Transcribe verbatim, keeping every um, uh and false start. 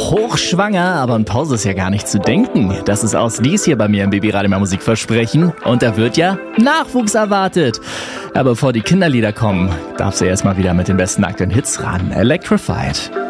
hochschwanger, aber an Pause ist ja gar nicht zu denken. Das ist aus dies hier bei mir im Babyradio mehr Musikversprechen. Und da wird ja Nachwuchs erwartet. Aber bevor die Kinderlieder kommen, darf sie erstmal wieder mit den besten aktuellen Hits ran. Electrified.